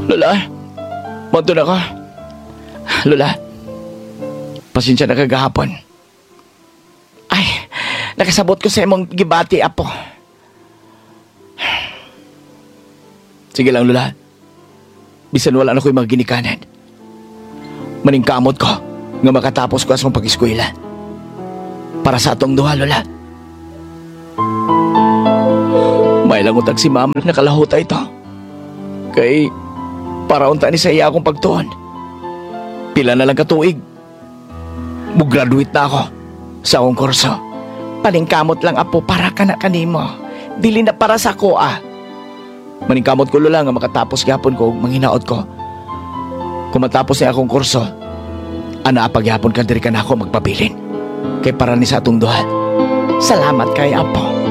Lola, manto na ka. Lola, pasensya na kagahapon. Ay, nakasabot ko sa imong gibati, apo. Sige lang, Lola. Bisan wala na ko'y mga ginikanan. Maningkamot ko nga makatapos ko asong pag-eskwela. Para sa atong duha, Lola. May lang utag si Mama na kalahuta ito. Kay, para unta ni sa iya akong pagtuon. Pila na lang katuig. Mag-graduate na ako sa akong kurso. Paningkamot lang, apo, para ka na kanimo. Dili na para sa ako, ah. Maningkamot ko, Lola, nga makatapos gapon ko, manghinaot ko. Kung matapos na akong kurso, pagyapon ka diri ka na ako magpabilin. Kay para ni sa atong duha. Salamat kay apo.